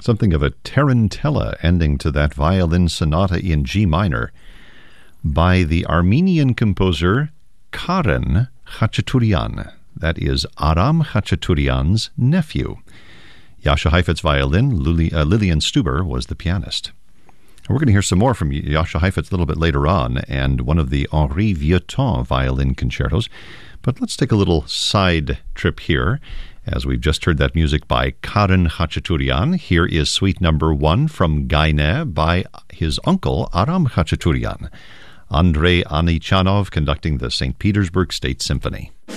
Something of a tarantella ending to that violin sonata in G minor by the Armenian composer Karen Khachaturian. That is Aram Khachaturian's nephew. Jascha Heifetz violin, Lillian Stuber was the pianist. We're going to hear some more from Jascha Heifetz a little bit later on, and one of the Henri Vieuxtemps violin concertos. But let's take a little side trip here, as we've just heard that music by Karen Khachaturian. Here is Suite Number 1 from Gaine by his uncle Aram Khachaturian. Andrei Anichanov conducting the St. Petersburg State Symphony.